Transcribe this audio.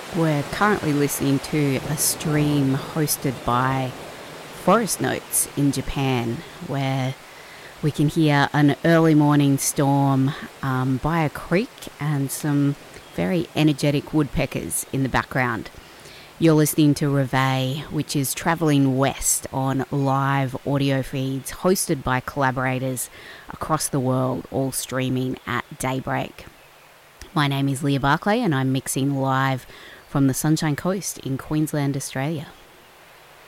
We're currently listening to a stream hosted by Forest Notes in Japan, where we can hear an early morning storm by a creek and some very energetic woodpeckers in the background. You're listening to Reveille, which is travelling west on live audio feeds hosted by collaborators across the world, all streaming at daybreak. My name is Leah Barclay and I'm mixing live from the Sunshine Coast in Queensland, Australia.